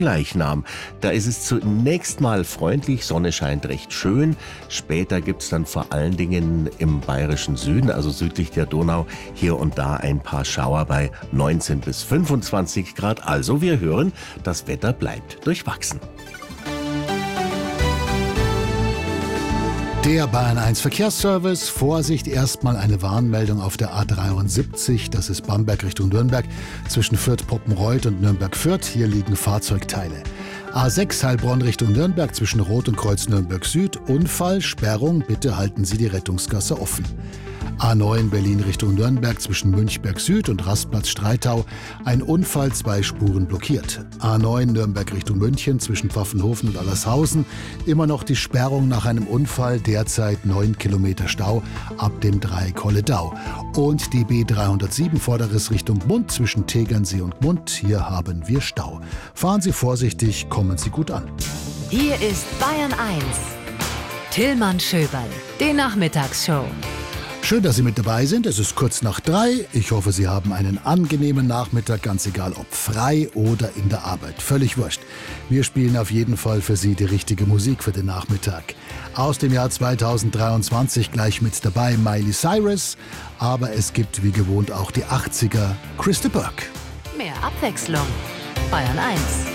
Leichnam. Da ist es zunächst mal freundlich, Sonne scheint recht schön. Später gibt es dann vor allen Dingen im bayerischen Süden, also südlich der Donau, hier und da ein paar Schauer bei 19 bis 25 Grad. Also wir hören, das Wetter bleibt durchwachsen. Der Bayern 1 Verkehrsservice. Vorsicht, erstmal eine Warnmeldung auf der A73. Das ist Bamberg Richtung Nürnberg. Zwischen Fürth-Poppenreuth und Nürnberg-Fürth. Hier liegen Fahrzeugteile. A6 Heilbronn Richtung Nürnberg zwischen Rot und Kreuz Nürnberg Süd. Unfall, Sperrung. Bitte halten Sie die Rettungsgasse offen. A9 Berlin Richtung Nürnberg zwischen Münchberg Süd und Rastplatz Streitau. Ein Unfall, 2 Spuren blockiert. A9 Nürnberg Richtung München zwischen Pfaffenhofen und Allershausen. Immer noch die Sperrung nach einem Unfall. Derzeit 9 Kilometer Stau ab dem Dreieck Holledau. Und die B307 Vorderriss Richtung Gmund zwischen Tegernsee und Gmund. Hier haben wir Stau. Fahren Sie vorsichtig, kommen Sie gut an. Hier ist Bayern 1. Tillmann Schöberl, die Nachmittagsshow. Schön, dass Sie mit dabei sind. Es ist kurz nach 3. Ich hoffe, Sie haben einen angenehmen Nachmittag, ganz egal ob frei oder in der Arbeit. Völlig wurscht. Wir spielen auf jeden Fall für Sie die richtige Musik für den Nachmittag. Aus dem Jahr 2023 gleich mit dabei Miley Cyrus. Aber es gibt wie gewohnt auch die 80er Chris de Burgh. Mehr Abwechslung. Bayern 1.